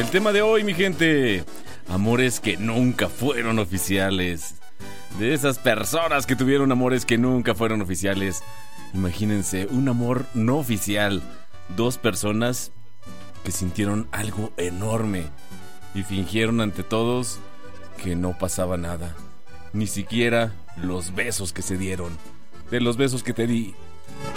El tema de hoy, mi gente, amores que nunca fueron oficiales. De esas personas que tuvieron amores que nunca fueron oficiales. Imagínense, un amor no oficial. Dos personas que sintieron algo enorme y fingieron ante todos que no pasaba nada. Ni siquiera los besos que se dieron. De los besos que te di,